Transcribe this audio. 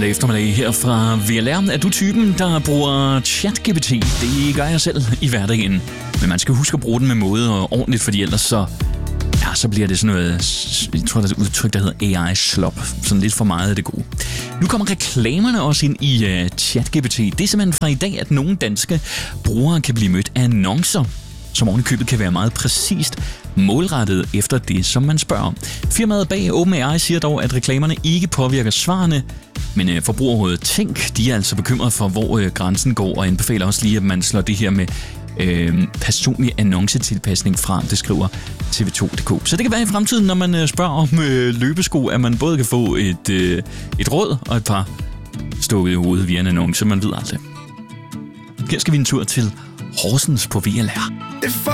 mandag eftermiddag her fra VLR. Er du typen, der bruger ChatGPT? Det gør jeg selv i hverdagen. Men man skal huske at bruge den med måde og ordentligt, fordi ellers så bliver det sådan noget, jeg tror, der er et udtryk, der hedder AI-slop. Sådan lidt for meget af det gode. Nu kommer reklamerne også ind i ChatGPT. Det er simpelthen fra i dag, at nogle danske brugere kan blive mødt af annoncer, som oven i købet kan være meget præcist målrettet efter det, som man spørger om. Firmaet bag OpenAI siger dog, at reklamerne ikke påvirker svarene, men Forbrugerrådet Tænk, de er altså bekymret for, hvor grænsen går, og anbefaler også lige, at man slår det her med personlig annoncetilpasning fra, det skriver TV2.dk. Så det kan være i fremtiden, når man spørger om løbesko, at man både kan få et råd og et par stukket i hovedet via en annonce, man ved aldrig. Her skal vi en tur til Horsens på VLR.